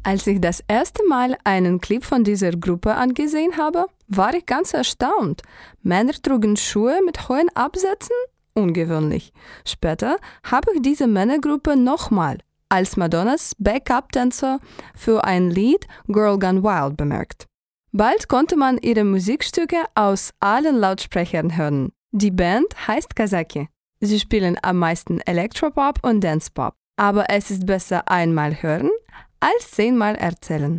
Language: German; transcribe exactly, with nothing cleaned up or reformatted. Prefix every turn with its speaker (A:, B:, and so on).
A: Als ich das erste Mal einen Clip von dieser Gruppe angesehen habe, war ich ganz erstaunt. Männer trugen Schuhe mit hohen Absätzen? Ungewöhnlich. Später habe ich diese Männergruppe nochmal als Madonnas Backup-Tänzer für ein Lied Girl Gone Wild bemerkt. Bald konnte man ihre Musikstücke aus allen Lautsprechern hören. Die Band heißt Kazaki. Sie spielen am meisten Elektropop und Dancepop. Aber es ist besser einmal hören als zehnmal erzählen.